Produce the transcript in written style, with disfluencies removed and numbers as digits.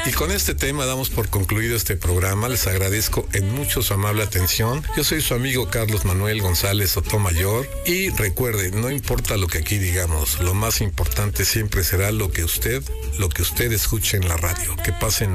Y con este tema damos por concluido este programa. Les agradezco en mucho su amable atención. Yo soy su amigo Carlos Manuel González Sotomayor. Y recuerde, no importa lo que aquí digamos, lo más importante siempre será lo que usted escuche en la radio. Que pasen